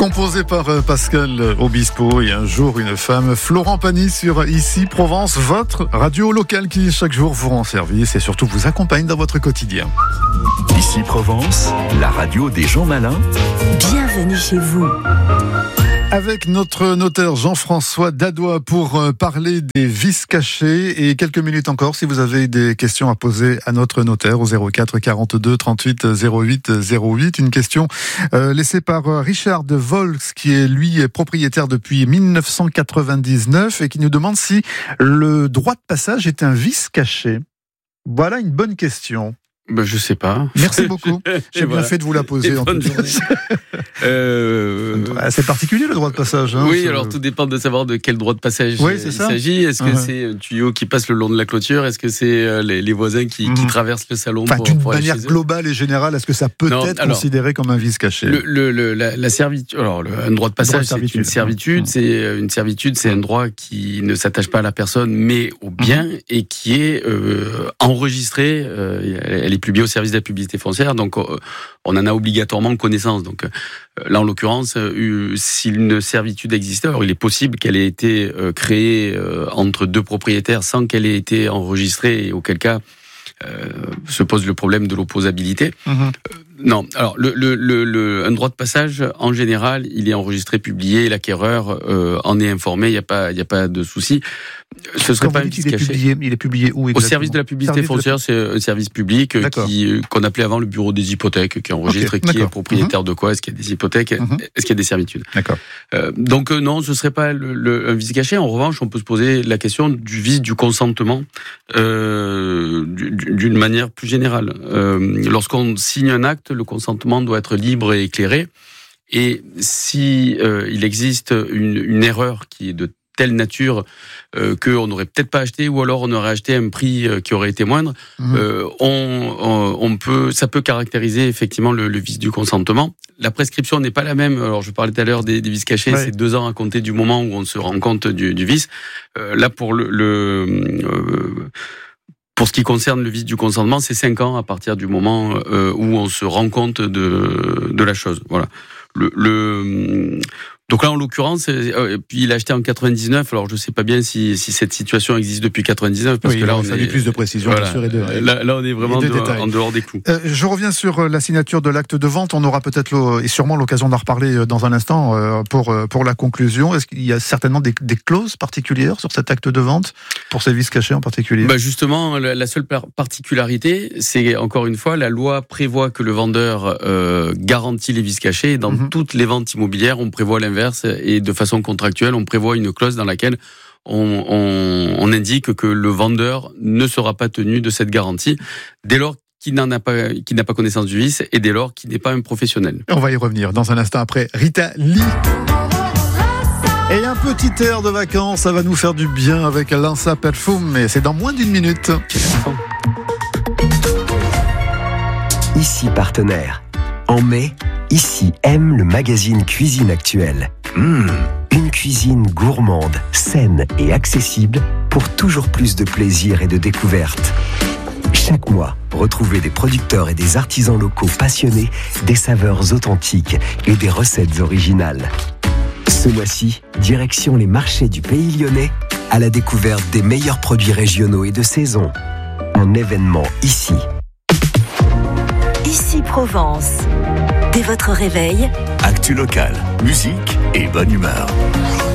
Composé par Pascal Obispo et un jour une femme, Florent Pagny sur Ici Provence, votre radio locale qui chaque jour vous rend service et surtout vous accompagne dans votre quotidien. Ici Provence, la radio des gens malins. Bienvenue chez vous. Avec notre notaire Jean-François Dadois pour parler des vices cachés et quelques minutes encore si vous avez des questions à poser à notre notaire au 04 42 38 08 08. Une question laissée par Richard de Volx qui est lui propriétaire depuis 1999 et qui nous demande si le droit de passage est un vice caché. Voilà une bonne question. Ben, je sais pas. Merci beaucoup. J'ai bien fait de vous la poser en toute journée. C'est particulier le droit de passage. Hein, oui, alors tout dépend de savoir de quel droit de passage il s'agit. Est-ce que c'est un tuyau qui passe le long de la clôture ? Est-ce que c'est les voisins qui traversent le salon pour d'une aller manière chez eux ? globale et générale, est-ce que ça peut être considéré comme un vice caché ? La servitude. Alors, un droit de passage, c'est une servitude. Une servitude, c'est un droit qui ne s'attache pas à la personne, mais au bien et qui est enregistré. Elle est publiée au service de la publicité foncière, donc on en a obligatoirement connaissance. Donc là, en l'occurrence, si une servitude existait, alors il est possible qu'elle ait été créée entre deux propriétaires sans qu'elle ait été enregistrée, et auquel cas se pose le problème de l'opposabilité. Non, alors un droit de passage, en général, il est enregistré, publié, l'acquéreur en est informé, il y a pas de souci. Ce serait pas un vice caché. Il est publié où exactement ? Au service de la publicité foncière, c'est un service public qu'on appelait avant le bureau des hypothèques, qui enregistre qui est propriétaire de quoi, est-ce qu'il y a des hypothèques, est-ce qu'il y a des servitudes. D'accord. Donc non, ce serait pas un vice caché. En revanche, on peut se poser la question du vice du consentement d'une manière plus générale. Lorsqu'on signe un acte, le consentement doit être libre et éclairé. Et si il existe une erreur qui est de telle nature qu'on n'aurait peut-être pas acheté, ou alors on aurait acheté à un prix qui aurait été moindre, ça peut caractériser effectivement le vice du consentement. La prescription n'est pas la même. Alors je parlais tout à l'heure des vices cachés, c'est 2 ans à compter du moment où on se rend compte du vice. Là pour pour ce qui concerne le vice du consentement, c'est 5 ans à partir du moment où on se rend compte de la chose. Voilà. Donc là, en l'occurrence, puis il a acheté en 99. Alors je sais pas bien si cette situation existe depuis 99, parce que là on a plus de précision. Voilà. Bien sûr, là on est vraiment en dehors des clous. Je reviens sur la signature de l'acte de vente. On aura peut-être et sûrement l'occasion d'en reparler dans un instant pour la conclusion. Est-ce qu'il y a certainement des clauses particulières sur cet acte de vente pour ces vices cachés en particulier ? Justement, la seule particularité, c'est encore une fois, la loi prévoit que le vendeur garantit les vices cachés. Et dans toutes les ventes immobilières, on prévoit l'inverse. Et de façon contractuelle, on prévoit une clause dans laquelle on indique que le vendeur ne sera pas tenu de cette garantie dès lors qu'il n'a pas connaissance du vice et dès lors qu'il n'est pas un professionnel. On va y revenir dans un instant après Rita Lee. Et un petit air de vacances, ça va nous faire du bien avec Lanza Perfume, mais c'est dans moins d'1 minute. Ici partenaire. En mai, Ici aime le magazine Cuisine Actuelle. Une cuisine gourmande, saine et accessible pour toujours plus de plaisir et de découverte. Chaque mois, retrouvez des producteurs et des artisans locaux passionnés, des saveurs authentiques et des recettes originales. Ce mois-ci, direction les marchés du Pays Lyonnais à la découverte des meilleurs produits régionaux et de saison. Un événement ici. Ici Provence. Dès votre réveil, Actu locale, musique et bonne humeur.